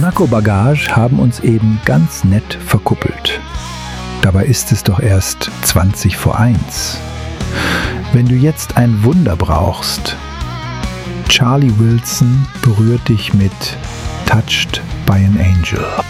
Marco Bagage haben uns eben ganz nett verkuppelt. Dabei ist es doch erst 20 vor 1. Wenn du jetzt ein Wunder brauchst, Charlie Wilson berührt dich mit Touched by an Angel.